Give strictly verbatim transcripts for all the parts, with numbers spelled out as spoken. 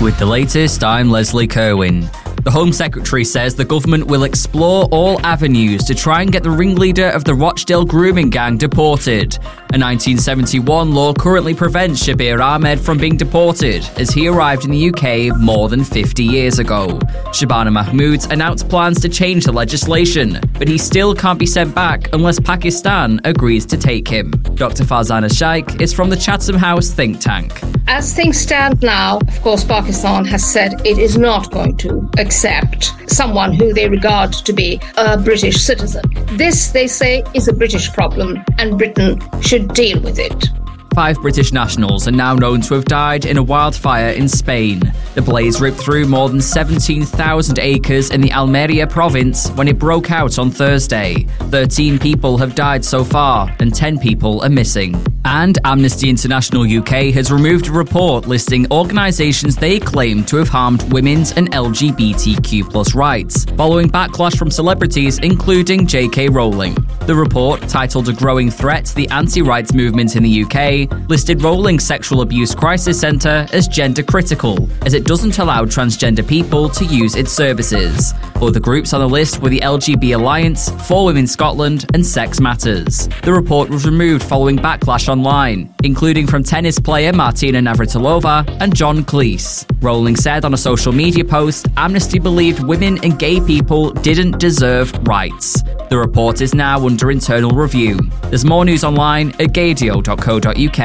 With the latest, I'm Leslie Kerwin. The Home Secretary says the government will explore all avenues to try and get the ringleader of the Rochdale grooming gang deported. A nineteen seventy-one law currently prevents Shabir Ahmed from being deported, as he arrived in the U K more than fifty years ago. Shabana Mahmood announced plans to change the legislation, but he still can't be sent back unless Pakistan agrees to take him. Doctor Farzana Shaikh is from the Chatham House think tank. As things stand now, of course, Pakistan has said it is not going to accept someone who they regard to be a British citizen. This, they say, is a British problem, and Britain should deal with it. Five British nationals are now known to have died in a wildfire in Spain. The blaze ripped through more than seventeen thousand acres in the Almeria province when it broke out on Thursday. thirteen people have died so far, and ten people are missing. And Amnesty International U K has removed a report listing organisations they claim to have harmed women's and L G B T Q plus rights, following backlash from celebrities including J K Rowling. The report, titled A Growing Threat to the Anti-Rights Movement in the U K, listed Rowling's Sexual Abuse Crisis Centre as gender critical, as it doesn't allow transgender people to use its services. Other groups on the list were the L G B Alliance, For Women Scotland and Sex Matters. The report was removed following backlash online, including from tennis player Martina Navratilova and John Cleese. Rowling said on a social media post, Amnesty believed women and gay people didn't deserve rights. The report is now under internal review. There's more news online at gadio dot co dot uk.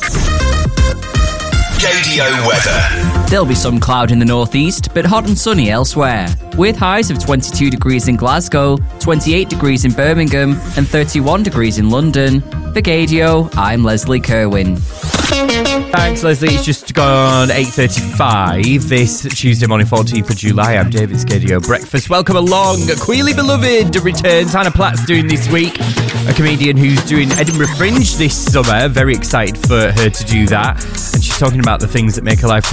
Gadio weather. There'll be some cloud in the northeast, but hot and sunny elsewhere, with highs of twenty-two degrees in Glasgow, twenty-eight degrees in Birmingham, and thirty-one degrees in London. For Gadio, I'm Leslie Kerwin. Thanks, Leslie. It's just gone eight thirty-five this Tuesday morning, fourteenth of July. I'm David's Gadio Breakfast. Welcome along. Queerly Beloved returns. Hannah Platt's doing this week. A comedian who's doing Edinburgh Fringe this summer. Very excited for her to do that. And she's talking about the things that make her life